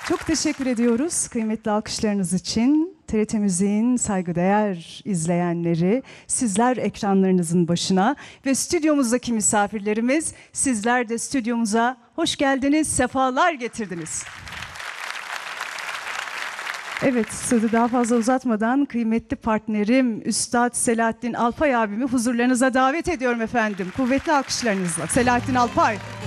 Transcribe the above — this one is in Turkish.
Çok teşekkür ediyoruz kıymetli alkışlarınız için. TRT Müziğin saygıdeğer izleyenleri, sizler ekranlarınızın başına ve stüdyomuzdaki misafirlerimiz, sizler de stüdyomuza hoş geldiniz, sefalar getirdiniz. Evet, sözü daha fazla uzatmadan kıymetli partnerim Üstad Selahattin Alpay abimi huzurlarınıza davet ediyorum efendim. Kuvvetli alkışlarınızla. Selahattin Alpay.